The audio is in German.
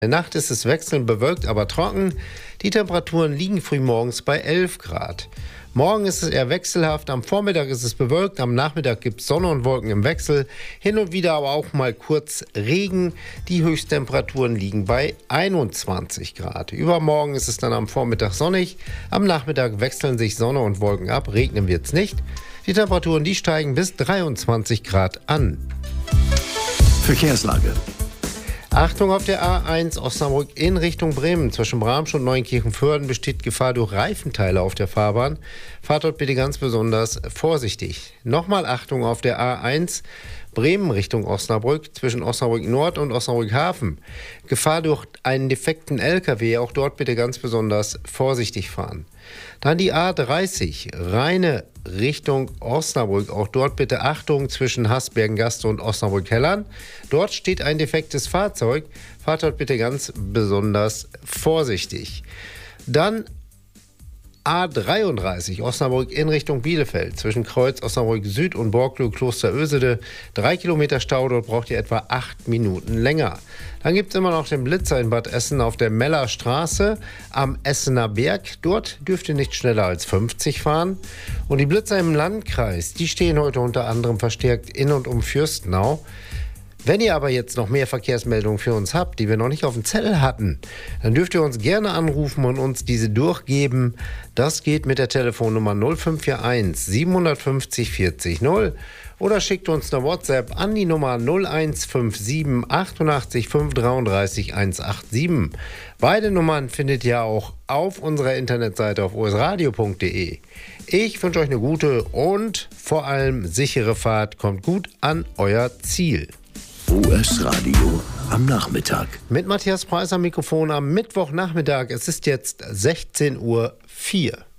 In der Nacht ist es wechselnd bewölkt, aber trocken. Die Temperaturen liegen frühmorgens bei 11 Grad. Morgen ist es eher wechselhaft. Am Vormittag ist es bewölkt, am Nachmittag gibt es Sonne und Wolken im Wechsel. Hin und wieder aber auch mal kurz Regen. Die Höchsttemperaturen liegen bei 21 Grad. Übermorgen ist es dann am Vormittag sonnig. Am Nachmittag wechseln sich Sonne und Wolken ab. Regnen wird es nicht. Die Temperaturen, die steigen bis 23 Grad an. Verkehrslage. Achtung auf der A1 Osnabrück in Richtung Bremen. Zwischen Bramsch und Neunkirchen-Vörden besteht Gefahr durch Reifenteile auf der Fahrbahn. Fahrt dort bitte ganz besonders vorsichtig. Nochmal Achtung auf der A1 Bremen Richtung Osnabrück. Zwischen Osnabrück Nord und Osnabrück Hafen. Gefahr durch einen defekten LKW. Auch dort bitte ganz besonders vorsichtig fahren. Dann die A30 Rheine Richtung Osnabrück. Auch dort bitte Achtung zwischen Hasbergen-Gaste und Osnabrück-Hellern. Dort steht ein defektes Fahrzeug. Fahrt dort bitte ganz besonders vorsichtig. Dann A33 Osnabrück in Richtung Bielefeld. Zwischen Kreuz Osnabrück Süd und Borkloo Kloster Ösede. 3 Kilometer Stau, dort braucht ihr etwa 8 Minuten länger. Dann gibt es immer noch den Blitzer in Bad Essen auf der Meller Straße am Essener Berg. Dort dürft ihr nicht schneller als 50 fahren. Und die Blitzer im Landkreis, die stehen heute unter anderem verstärkt in und um Fürstenau. Wenn ihr aber jetzt noch mehr Verkehrsmeldungen für uns habt, die wir noch nicht auf dem Zettel hatten, dann dürft ihr uns gerne anrufen und uns diese durchgeben. Das geht mit der Telefonnummer 0541 750 40 0 oder schickt uns eine WhatsApp an die Nummer 0157 88 533 187. Beide Nummern findet ihr auch auf unserer Internetseite auf osradio.de. Ich wünsche euch eine gute und vor allem sichere Fahrt. Kommt gut an euer Ziel. OS Radio am Nachmittag. Mit Matthias Preis am Mikrofon am Mittwochnachmittag. Es ist jetzt 16:04 Uhr.